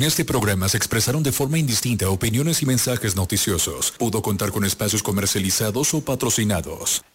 En este programa se expresaron de forma indistinta opiniones y mensajes noticiosos. Pudo contar con espacios comercializados o patrocinados.